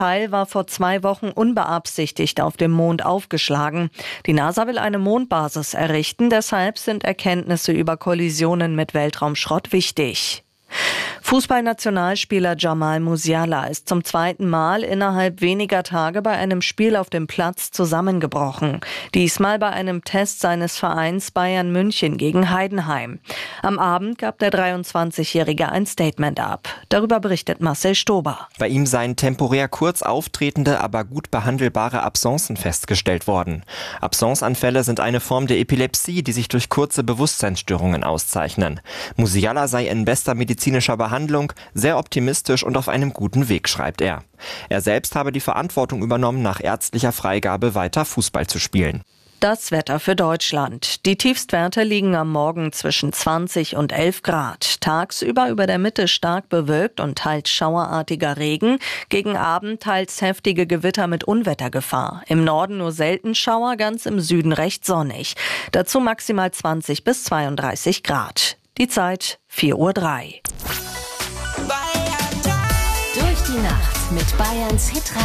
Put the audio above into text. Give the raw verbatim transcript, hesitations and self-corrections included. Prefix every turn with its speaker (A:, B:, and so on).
A: Teil war vor zwei Wochen unbeabsichtigt auf dem Mond aufgeschlagen. Die NASA will eine Mondbasis errichten, deshalb sind Erkenntnisse über Kollisionen mit Weltraumschrott wichtig. Fußballnationalspieler Jamal Musiala ist zum zweiten Mal innerhalb weniger Tage bei einem Spiel auf dem Platz zusammengebrochen. Diesmal bei einem Test seines Vereins Bayern München gegen Heidenheim. Am Abend gab der dreiundzwanzigjährige ein Statement ab. Darüber berichtet Marcel Stober.
B: Bei ihm seien temporär kurz auftretende, aber gut behandelbare Absencen festgestellt worden. Absenceanfälle sind eine Form der Epilepsie, die sich durch kurze Bewusstseinsstörungen auszeichnen. Musiala sei in bester medizinischer Behandlung sehr optimistisch und auf einem guten Weg, schreibt er. Er selbst habe die Verantwortung übernommen, nach ärztlicher Freigabe weiter Fußball zu spielen.
A: Das Wetter für Deutschland. Die Tiefstwerte liegen am Morgen zwischen zwanzig und elf Grad. Tagsüber über der Mitte stark bewölkt und teils schauerartiger Regen. Gegen Abend teils heftige Gewitter mit Unwettergefahr. Im Norden nur selten Schauer, ganz im Süden recht sonnig. Dazu maximal zwanzig bis zweiunddreißig Grad. Die Zeit vier Uhr drei.
C: Durch die Nacht mit Bayerns Hit